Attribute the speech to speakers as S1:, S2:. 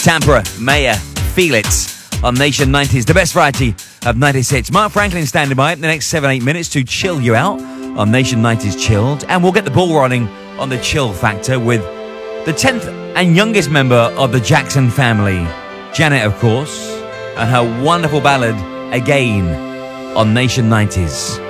S1: Sampra, Maya, Feel It on Nation 90s, the best variety of 90s hits. Mark Franklin standing by in the next 7-8 minutes to chill you out on Nation 90s Chilled. And we'll get the ball rolling on the chill factor with the 10th and youngest member of the Jackson family, Janet, of course, and her wonderful ballad, Again, on Nation 90s.